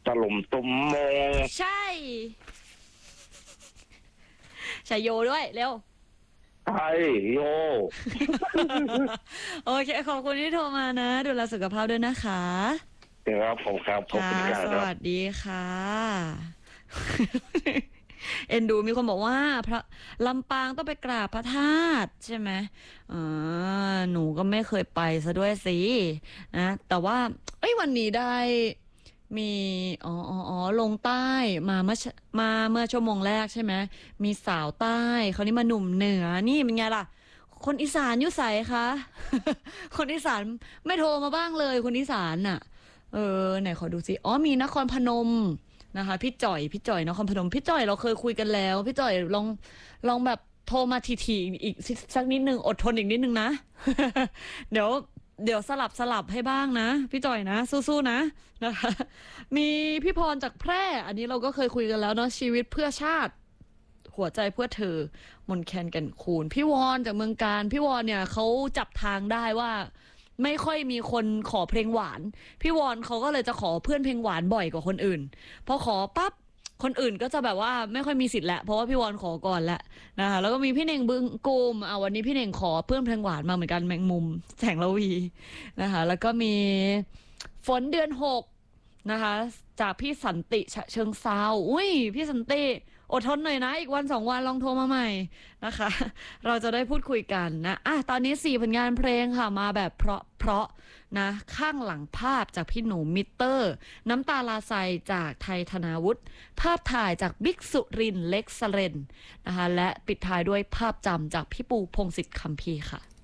ตะลุมตุมโมงใช่ชัยโยด้วยเร็วไทยโยโอเคขอบคุณที่โทรมานะดูแลสุขภาพด้วยนะคะครับผมครับขอบค่ะคุณครัสบวัสดีค่ะเอ็นดูมีคนบอกว่าพระลำปางต้องไปกราบพระธาตุใช่ไหมหนูก็ไม่เคยไปซะด้วยสินะแต่ว่าวันนี้ได้มีลงใต้มาเมื่อชั่วโมงแรกใช่ไหมมีสาวใต้เขานี่มาหนุ่มเหนือนี่เป็นไงล่ะคนอีสานอยู่ใสคะ คนอีสานไม่โทรมาบ้างเลยคนอีสานน่ะไหนขอดูสิมีนครพนมนะคะพี่จ่อยนครพนมพี่จ่อยเราเคยคุยกันแล้วพี่จ่อยลองแบบโทรมาทีอีกสักนิดนึงอดทนอีกนิดนึงนะ เดี๋ยวสลับให้บ้างนะพี่จ่อยนะสู้ๆนะนะคะมีพี่พรจากแพร่อันนี้เราก็เคยคุยกันแล้วเนาะชีวิตเพื่อชาติหัวใจเพื่อเธอมนแคนกันคูณพี่วอนจากเมืองการพี่วอนเนี่ยเขาจับทางได้ว่าไม่ค่อยมีคนขอเพลงหวานพี่วอนเขาก็เลยจะขอเพื่อนเพลงหวานบ่อยกว่าคนอื่นพอขอปั๊บคนอื่นก็จะแบบว่าไม่ค่อยมีสิทธิ์แหละเพราะว่าพี่วอนขอก่อนแหละนะคะแล้วก็มีพี่เน่งบึงกูมวันนี้พี่เน่งขอเพื่อนเพลงหวานมาเหมือนกันแมงมุมแสงระวีนะคะแล้วก็มีฝนเดือน6นะคะจากพี่สันติฉะเชิงเซาพี่สันติอดทนหน่อยนะอีกวัน2 วันลองโทรมาใหม่นะคะเราจะได้พูดคุยกันนะตอนนี้4 ผลงานเพลงค่ะมาแบบเพราะนะข้างหลังภาพจากพี่หนูมิเตอร์น้ำตาลาไซจากไทยธนาวุฒิภาพถ่ายจากบิ๊กสุรินเล็กสเรนนะคะและปิดท้ายด้วยภาพจำจากพี่ปูพงศิษฐ์คัมภีร์ค่ะ